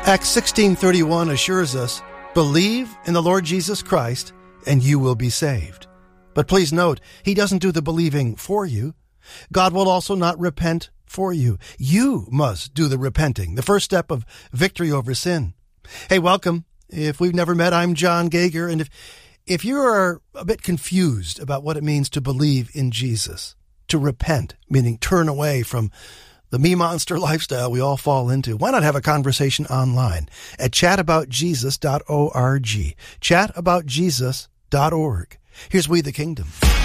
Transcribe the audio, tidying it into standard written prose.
Acts 16:31 assures us, believe in the Lord Jesus Christ and you will be saved. But please note, he doesn't do the believing for you. God will also not repent for you. You must do the repenting, the first step of victory over sin. Hey, welcome. If we've never met, I'm John Gager, and if you are a bit confused about what it means to believe in Jesus, to repent, meaning turn away from the me-monster lifestyle we all fall into, why not have a conversation online at chataboutjesus.org, chataboutjesus.org. Here's We the Kingdom.